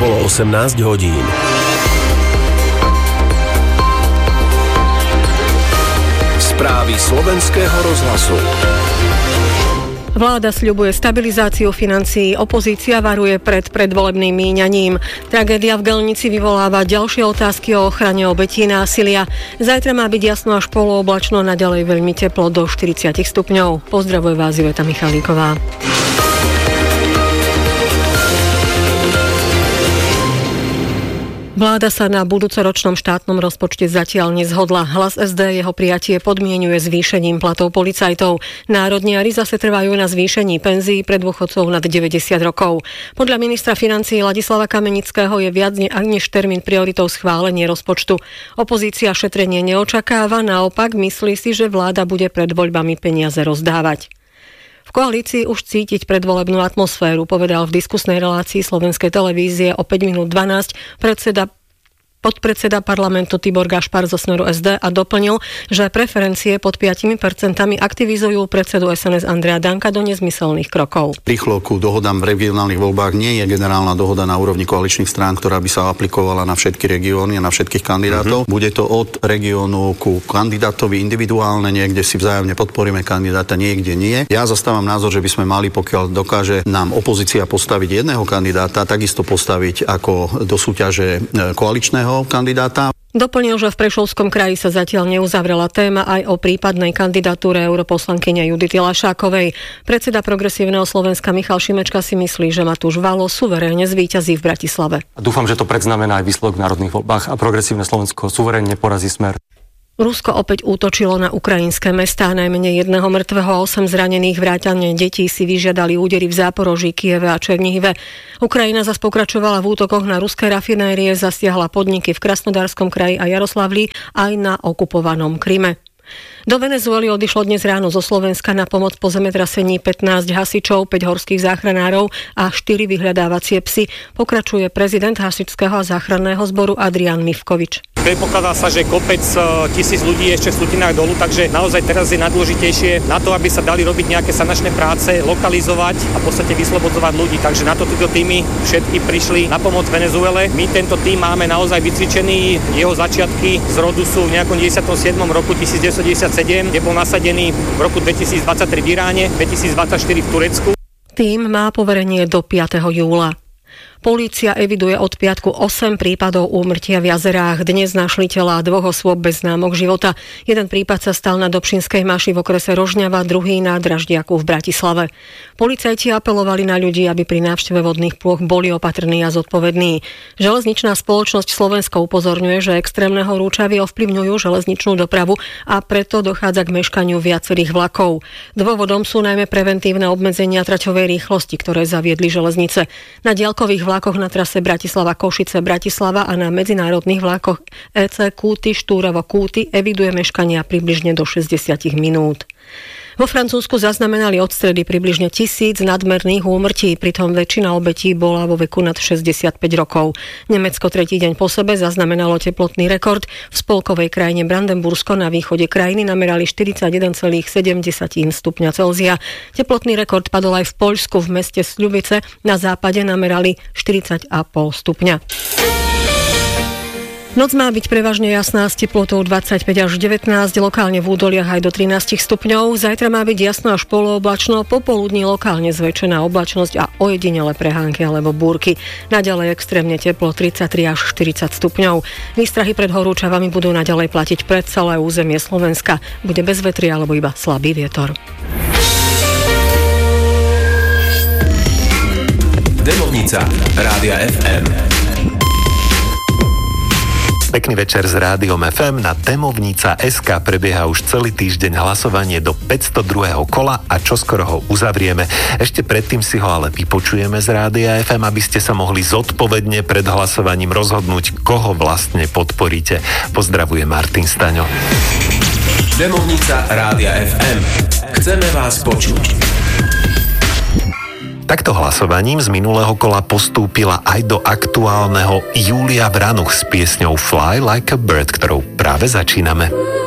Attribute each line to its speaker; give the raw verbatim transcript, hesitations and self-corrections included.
Speaker 1: Bolo osemnásť hodín. Správy slovenského rozhlasu.
Speaker 2: Vláda sľubuje stabilizáciu financií, opozícia varuje pred predvolebným míňaním. Tragédia v Gelnici vyvoláva ďalšie otázky o ochrane obetí násilia. Zajtra má byť jasno až polooblačno, naďalej veľmi teplo do štyridsať stupňov. Pozdravuje vás Iveta Michalíková. Vláda sa na budúcoročnom štátnom rozpočte zatiaľ nezhodla. Hlas es dé jeho prijatie podmienuje zvýšením platov policajtov. Národniari zase trvajú na zvýšení penzií pre dôchodcov nad deväťdesiat rokov. Podľa ministra financií Ladislava Kamenického je viac než termín prioritou schválenie rozpočtu. Opozícia šetrenie neočakáva, naopak myslí si, že vláda bude pred voľbami peniaze rozdávať. V koalícii už cítiť predvolebnú atmosféru, povedal v diskusnej relácii Slovenskej televízie o päť minút dvanásť predseda podpredseda parlamentu Tibor Gašpar zo Smeru es dé a doplnil, že preferencie pod päť percent aktivizujú predsedu es en es Andreja Danka do nezmyselných krokov.
Speaker 3: Rýchlo ku dohodám v regionálnych voľbách nie je generálna dohoda na úrovni koaličných strán, ktorá by sa aplikovala na všetky regióny a na všetkých kandidátov. Uh-huh. Bude to od regiónu ku kandidátovi individuálne, niekde si vzájomne podporíme kandidáta, niekde nie. Ja zastávam názor, že by sme mali, pokiaľ dokáže nám opozícia postaviť jedného kandidáta, takisto postaviť ako do súťaže koaličného kandidáta.
Speaker 2: Doplnil, že v Prešovskom kraji sa zatiaľ neuzavrela téma aj o prípadnej kandidatúre europoslankyne Judity Lašákovej. Predseda Progresívneho Slovenska Michal Šimečka si myslí, že Matúš Valo suverénne zvíťazí v Bratislave.
Speaker 4: Dúfam, že to predznamená aj výsledok v národných voľbách a Progresívne Slovensko suverénne porazí Smer.
Speaker 2: Rusko opäť útočilo na ukrajinské mestá, najmenej jedného mŕtvého a osem zranených, vrátane detí si vyžiadali údery v Záporoží, Kieve a Černihive. Ukrajina zas pokračovala v útokoch na ruské rafinérie, zasiahla podniky v Krasnodarskom kraji a Jaroslavli aj na okupovanom Kryme. Do Venezuely odišlo dnes ráno zo Slovenska na pomoc po zemetrasení pätnásť hasičov, päť horských záchranárov a štyri vyhľadávacie psy. Pokračuje prezident hasičského a záchranného zboru Adrián Mivkovič.
Speaker 5: Predpokladá sa, že kopec tisíc ľudí ešte v Stutinách dolu, takže naozaj teraz je najdôležitejšie na to, aby sa dali robiť nejaké sanačné práce, lokalizovať a v podstate vyslobodzovať ľudí. Takže na to títo týmy všetky prišli na pomoc Venezuele. My tento tým máme naozaj vycvičený. Jeho začiatky z rodu sú v nejakom deväťdesiatom siedmom roku devätnásťstodeväťdesiatsedem, kde bol nasadený v roku dvetisícdvadsaťtri v Iráne, dvetisícdvadsaťštyri v Turecku.
Speaker 2: Tým má poverenie do piateho júla. Polícia eviduje od piatku osem prípadov úmrtia v jazerách. Dnes našli telá dvoch osôb bez známok života. Jeden prípad sa stal na Dobšinskej Maši v okrese Rožňava, druhý na Draždiaku v Bratislave. Policajti apelovali na ľudí, aby pri návšteve vodných plôch boli opatrní a zodpovední. Železničná spoločnosť Slovensko upozorňuje, že extrémne horúčavy ovplyvňujú železničnú dopravu a preto dochádza k meškaniu viacerých vlakov. Dôvodom sú najmä preventívne obmedzenia traťovej rýchlosti, ktoré zaviedli železnice. Na diaľkových vlakoch na trase Bratislava-Košice, Bratislava a na medzinárodných vlakoch é cé Kúty, Štúrovo-Kúty eviduje meškania približne do šesťdesiat minút. Vo Francúzsku zaznamenali od stredy približne tisíc nadmerných úmrtí, pritom väčšina obetí bola vo veku nad šesťdesiatpäť rokov. Nemecko tretí deň po sebe zaznamenalo teplotný rekord. V spolkovej krajine Brandenbursko na východe krajiny namerali štyridsaťjeden celá sedem stupňa Celzia. Teplotný rekord padol aj v Poľsku, v meste Sľubice na západe namerali štyridsať celá päť stupňa. Noc má byť prevažne jasná s teplotou dvadsaťpäť až devätnásť, lokálne v údoliach aj do trinásť stupňov. Zajtra má byť jasno až polooblačno, popoludní lokálne zväčšená oblačnosť a ojedinele prehánky alebo búrky. Naďalej extrémne teplo tridsaťtri až štyridsať stupňov. Výstrahy pred horúčavami budú naďalej platiť pre celé územie Slovenska. Bude bez vetria alebo iba slabý vietor.
Speaker 1: Demovnica Rádia ef em.
Speaker 6: Pekný večer z Rádiom ef em. Na Demovnica bodka es ká prebieha už celý týždeň hlasovanie do päťstodruhého kola a čoskoro ho uzavrieme. Ešte predtým si ho ale vypočujeme z Rádia ef em, aby ste sa mohli zodpovedne pred hlasovaním rozhodnúť, koho vlastne podporíte. Pozdravuje Martin Staňo.
Speaker 1: Demovnica Rádia ef em. Chceme vás počuť.
Speaker 6: Takto hlasovaním z minulého kola postúpila aj do aktuálneho Julia Vranuch s piesňou Fly Like a Bird, ktorou práve začíname.